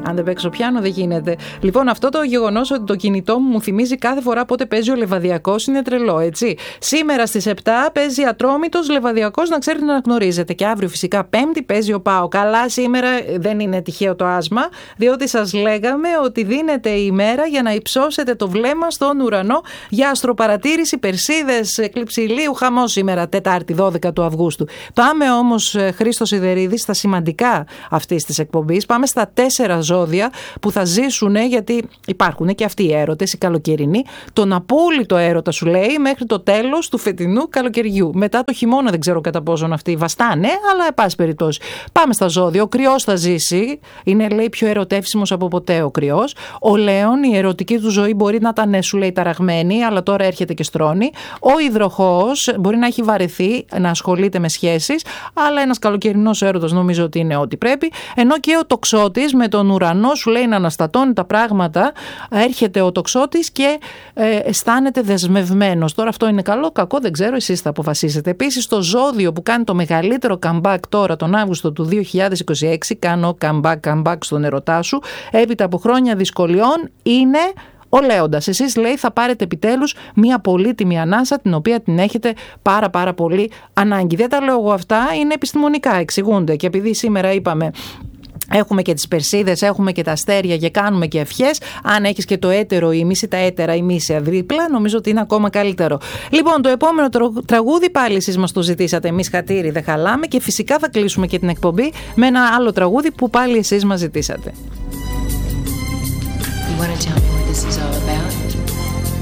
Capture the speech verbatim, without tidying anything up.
Αν δεν παίξω πιάνο, δεν γίνεται. Λοιπόν, αυτό το γεγονός ότι το κινητό μου μου θυμίζει κάθε φορά πότε παίζει ο Λεβαδιακός είναι τρελό, έτσι. Σήμερα στις επτά παίζει Ατρόμητος Λεβαδιακός, να ξέρετε να γνωρίζετε. Και αύριο φυσικά Πέμπτη παίζει ο ΠΑΟ. Καλά, σήμερα δεν είναι τυχαίο το άσμα, διότι σας λέγαμε ότι δίνεται η ημέρα για να υψώσετε το βλέμμα στον ουρανό για αστροπαρατήρηση, Περσίδες, εκλήψη ηλίου, χαμό σήμερα, Τετάρτη δώδεκα του Αυγούστου. Πάμε όμως, Χρήστο Σιδερίδη, στα σημαντικά αυτής της εκπομπής. Πάμε στα τέσσερα ζώδια που θα ζήσουν, γιατί υπάρχουν και αυτοί οι έρωτες, οι καλοκαιρινοί. Τον απόλυτο έρωτα, σου λέει, μέχρι το τέλος του φετινού καλοκαιριού. Μετά το χειμώνα δεν ξέρω κατά πόσον αυτοί βαστάνε, αλλά εν πάση περιπτώσει. Πάμε στα ζώδια. Ο Κρυός θα ζήσει. Είναι, λέει, πιο ερωτεύσιμος από ποτέ ο Κρυός. Ο Λέων, η ερωτική του ζωή μπορεί να ήταν, σου λέει, ταραγμένη, αλλά τώρα έρχεται και στρώνει. Ο Υδροχόος μπορεί να έχει βαρεθεί να ασχολείται με σχέσεις, αλλά ένας καλοκαιρινός έρωτας νομίζω ότι είναι ό,τι πρέπει. Ενώ και ο Τοξότης με τον ουρανό, σου λέει, να αναστατώνει τα πράγματα. Έρχεται ο Τοξότης και ε, αισθάνεται δεσμευμένος. Τώρα αυτό είναι καλό, κακό, δεν ξέρω, εσείς θα αποφασίσετε. Επίσης, το ζώδιο που κάνει το μεγαλύτερο comeback τώρα τον Αύγουστο του δύο χιλιάδες είκοσι έξι, κάνω comeback, comeback στον ερωτά σου, έπειτα από χρόνια δυσκολιών, είναι ο Λέοντας. Εσείς, λέει, θα πάρετε επιτέλους μια πολύτιμη ανάσα, την οποία την έχετε πάρα πάρα πολύ ανάγκη. Δεν τα λέω εγώ αυτά, είναι επιστημονικά, εξηγούνται. Και επειδή σήμερα είπαμε, έχουμε και τις Περσίδες, έχουμε και τα αστέρια και κάνουμε και ευχές. Αν έχεις και το έτερο ήμιση, τα έτερα ημίσια δίπλα, νομίζω ότι είναι ακόμα καλύτερο. Λοιπόν, το επόμενο τραγούδι πάλι εσείς μας το ζητήσατε. Εμείς χατήρι δεν χαλάμε, και φυσικά θα κλείσουμε και την εκπομπή με ένα άλλο τραγούδι που πάλι εσείς μας ζητήσατε. You wanna tell me what this is all about?